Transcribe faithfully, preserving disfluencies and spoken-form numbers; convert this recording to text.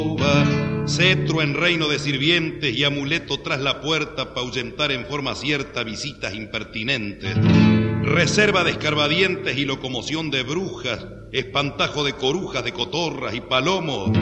Cetro en reino de sirvientes y amuleto tras la puerta pa' ahuyentar en forma cierta visitas impertinentes. Reserva de escarbadientes y locomoción de brujas, espantajo de corujas, de cotorras y palomos.